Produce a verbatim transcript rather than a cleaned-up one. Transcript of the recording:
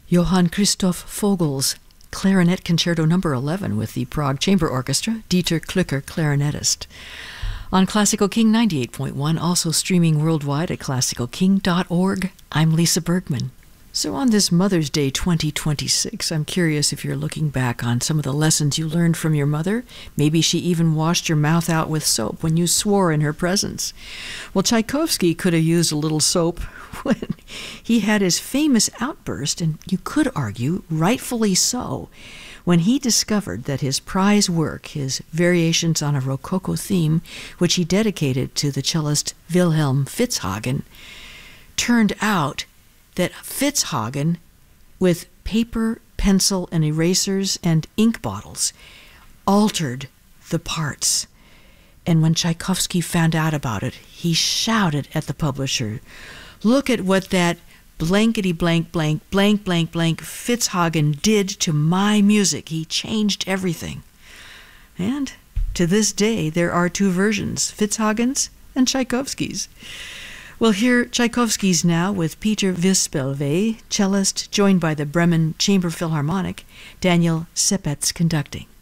Johann Christoph Vogel's Clarinet Concerto number eleven with the Prague Chamber Orchestra, Dieter Klücker, clarinetist. On Classical King ninety-eight point one, also streaming worldwide at classical king dot org, I'm Lisa Bergman. So on this Mother's Day twenty twenty-six, I'm curious if you're looking back on some of the lessons you learned from your mother. Maybe she even washed your mouth out with soap when you swore in her presence. Well, Tchaikovsky could have used a little soap when he had his famous outburst, and you could argue, rightfully so, when he discovered that his prize work, his Variations on a Rococo theme, which he dedicated to the cellist Wilhelm Fitzhagen, turned out that Fitzhagen, with paper, pencil, and erasers and ink bottles, altered the parts. And when Tchaikovsky found out about it, he shouted at the publisher, "Look at what that blankety blank blank blank blank blank Fitzhagen did to my music. He changed everything." And to this day, there are two versions, Fitzhagen's and Tchaikovsky's. We'll hear Tchaikovsky's now with Peter Wispelwey, cellist, joined by the Bremen Chamber Philharmonic, Daniel Sepetz conducting.